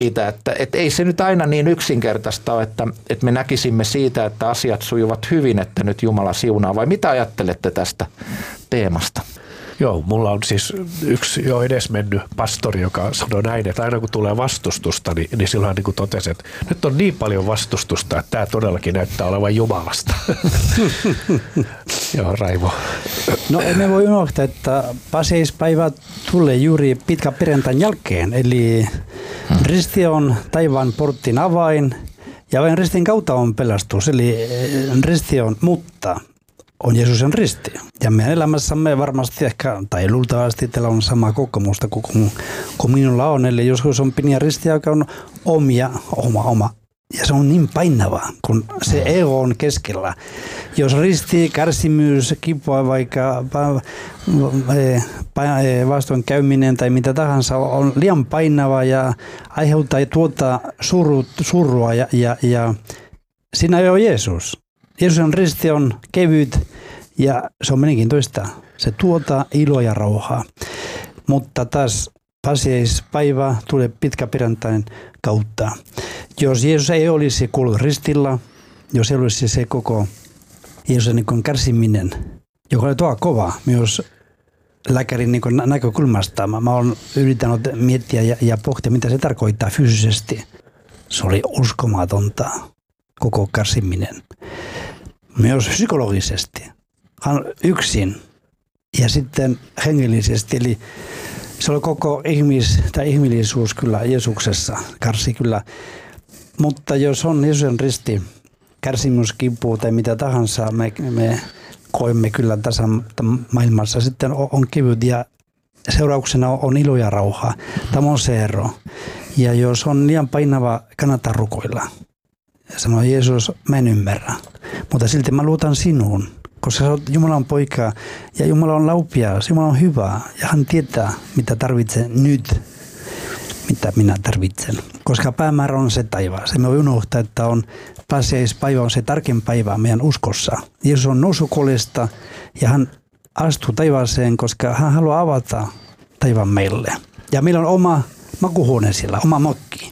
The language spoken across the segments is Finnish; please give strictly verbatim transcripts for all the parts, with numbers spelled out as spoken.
siitä, että, että ei se nyt aina niin yksinkertaista ole, että, että me näkisimme siitä, että asiat sujuvat hyvin, että nyt Jumala siunaa. Vai mitä ajattelette tästä teemasta? Joo, mulla on siis yksi jo edesmennyt pastori, joka sanoi näin, että aina kun tulee vastustusta, niin, niin silloin niin kuin totesi, että nyt on niin paljon vastustusta, että tämä todellakin näyttää olevan Jumalasta. Joo, Raivo. No emme voi unohtaa, että pääsiäispäivä tulee juuri pitkä perjantain jälkeen, eli risti on taivaan portin avain ja vain ristin kautta on pelastus, eli risti on mutta. On Jeesuksen risti. Ja meidän elämässämme varmasti ehkä, tai luultavasti teillä on sama kokemusta kuin, kuin minulla on. Eli joskus on pieniä ristiä, joka on omia, oma, oma. Ja se on niin painava, kun se ego on keskellä. Jos risti, kärsimys, kipua, vaikka vastoin käyminen tai mitä tahansa on liian painava ja aiheuttaa tuota surut, surua ja, ja, ja siinä ei ole Jeesus. Jeesuksen risti on kevyt ja se on mielenkiintoista. Se tuottaa iloa ja rauhaa. Mutta taas pääsiäispäivä tulee pitkä perjantain kautta. Jos Jeesus ei olisi kuollut ristillä, jos ei olisi se koko Jeesuksen niin kärsiminen, joka oli tuo kova myös lääkärin niin näkökulmasta. Mä, mä olen yrittänyt miettiä ja, ja pohtia, mitä se tarkoittaa fyysisesti. Se oli uskomatonta, koko kärsiminen. Myös psykologisesti. Hän yksin ja sitten hengellisesti. Eli se oli koko ihmis, tai ihmillisuus kyllä Jeesuksessa, kärsi kyllä. Mutta jos on Jeesuksen risti, kärsimys, kipu tai mitä tahansa, me, me koemme kyllä tässä maailmassa. Sitten on kevyt ja seurauksena on ilo ja rauha. Tämä on se ero. Ja jos on liian painava, kannattaa rukoilla. Sanoi Jeesus, mä en ymmärrä, mutta silti mä luotan sinuun, koska sä oot Jumalan poika ja Jumala on laupias, Jumala on hyvä ja hän tietää, mitä tarvitsen nyt, mitä minä tarvitsen. Koska päämäärä on se taivas. Emme voi unohtaa, että on pääsiäispäivä on se tärkein päivä meidän uskossa. Jeesus on noussut kuolleesta ja hän astuu taivaaseen, koska hän haluaa avata taivaan meille. Ja meillä on oma makuhuone siellä, oma mokki.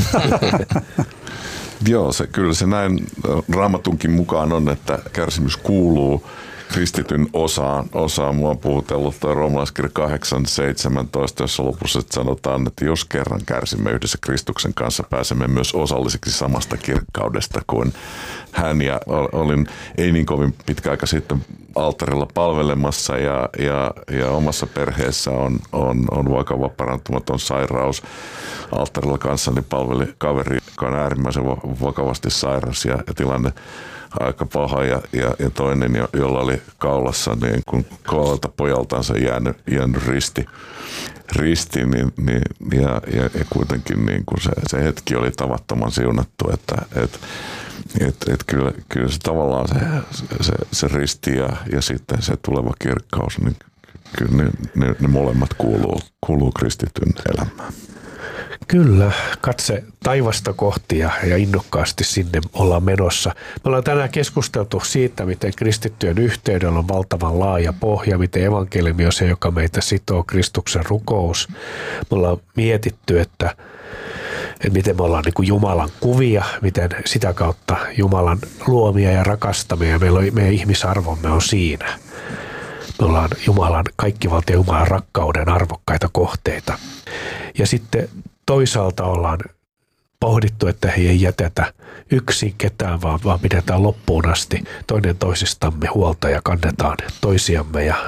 Joo, se, kyllä se näin Raamatunkin mukaan on, että kärsimys kuuluu kristityn osaan. osaan. Mua on puhutellut tuo roomalaiskirja kahdeksan seitsemäntoista, jossa lopussa sanotaan, että jos kerran kärsimme yhdessä Kristuksen kanssa, pääsemme myös osallisiksi samasta kirkkaudesta kuin hän. Ja olin ei niin kovin pitkä aika sitten alttarilla palvelemassa ja, ja, ja omassa perheessä on, on, on vakava parantumaton sairaus. Alttarilla kanssani palveli kaveri, joka on äärimmäisen vakavasti sairas ja, ja tilanne aika paha ja, ja, ja toinen, jolla oli kaulassa niin kun koolta pojaltansa jäänyt, jäänyt risti, risti niin, niin, ja, ja, ja kuitenkin niin kun se, se hetki oli tavattoman siunattu, että et, et, et kyllä, kyllä se tavallaan se, se, se risti ja, ja sitten se tuleva kirkkaus, niin kyllä ne, ne, ne molemmat kuuluu, kuuluu kristityn elämään. Kyllä, katse taivasta kohti ja, ja innokkaasti sinne ollaan menossa. Me ollaan tänään keskusteltu siitä, miten kristittyjen yhteydellä on valtavan laaja pohja, miten evankeliumi on se, joka meitä sitoo, Kristuksen rukous. Me ollaan mietitty, että, että miten me ollaan niin kuin Jumalan kuvia, miten sitä kautta Jumalan luomia ja rakastamia ja meillä on, meidän ihmisarvomme on siinä. Me ollaan Jumalan, kaikkivalta Jumalan rakkauden arvokkaita kohteita. Ja sitten toisaalta ollaan pohdittu, että ei jätetä yksin ketään, vaan, vaan pidetään loppuun asti toinen toisistamme huolta ja kannetaan toisiamme ja,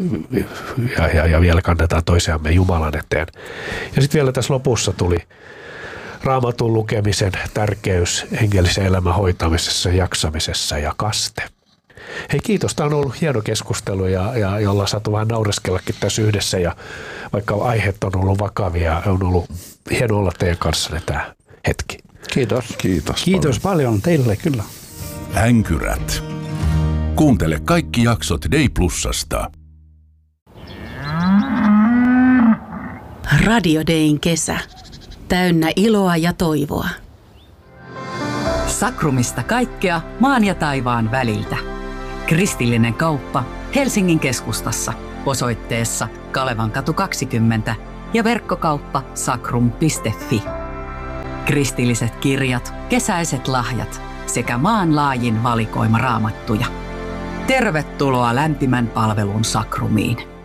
ja, ja, ja vielä kannetaan toisiamme Jumalan eteen. Ja sitten vielä tässä lopussa tuli Raamatun lukemisen tärkeys hengellisen elämän hoitamisessa, jaksamisessa ja kaste. Hei, kiitos. Tämä on ollut hieno keskustelu ja, ja jolla on saatu vähän naureskellakin tässä yhdessä ja vaikka aiheet on ollut vakavia, on ollut hieno olla teidän kanssanne tämä hetki. Kiitos. Kiitos, Kiitos paljon. paljon teille kyllä. Änkyrät. Kuuntele kaikki jaksot Day Plusasta. Radio Dayn kesä. Täynnä iloa ja toivoa. Sakrumista kaikkea maan ja taivaan väliltä. Kristillinen kauppa Helsingin keskustassa osoitteessa Kalevankatu kaksikymmentä ja verkkokauppa sakrum piste fi. Kristilliset kirjat, kesäiset lahjat sekä maanlaajin valikoima raamattuja. Tervetuloa lämpimän palvelun sakrumiin.